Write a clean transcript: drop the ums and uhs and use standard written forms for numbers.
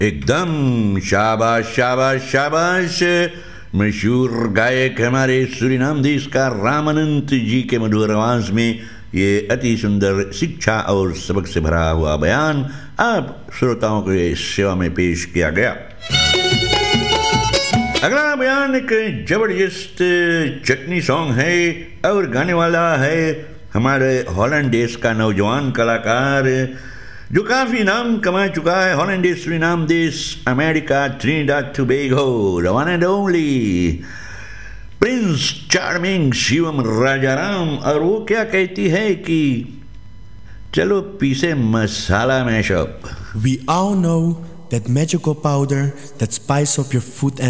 एकदम शाबाश शाबाश शाबाश। मशहूर गायक हमारे सुरीनाम देश का रामानंद जी के मधुर आवाज में ये अति सुंदर शिक्षा और सबक से भरा हुआ बयान आप श्रोताओं के सेवा में पेश किया गया। अगला बयान एक जबरदस्त चटनी सॉन्ग है और गाने वाला है हमारे हॉलैंड देश का नौजवान कलाकार जो काफी नाम कमा चुका है। हॉलैंड देश, सूरीनाम देश, America, Trinidad Tobago, the one and only Prince charming Shivam Rajaram. और वो क्या कहती है कि चलो पीसे मसाला mashup. We all know that magical powder that spice up your food